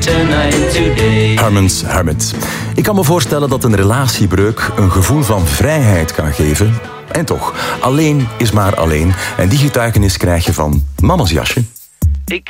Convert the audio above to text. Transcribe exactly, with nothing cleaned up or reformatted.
Herman's Hermit. Ik kan me voorstellen dat een relatiebreuk een gevoel van vrijheid kan geven. En toch, alleen is maar alleen. En die getuigenis krijg je van Mama's Jasje.